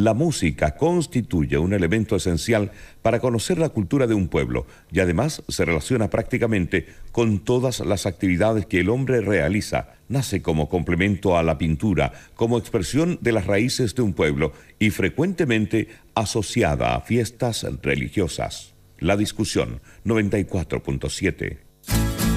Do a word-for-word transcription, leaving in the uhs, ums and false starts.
La música constituye un elemento esencial para conocer la cultura de un pueblo y además se relaciona prácticamente con todas las actividades que el hombre realiza. Nace como complemento a la pintura, como expresión de las raíces de un pueblo y frecuentemente asociada a fiestas religiosas. La discusión noventa y cuatro punto siete.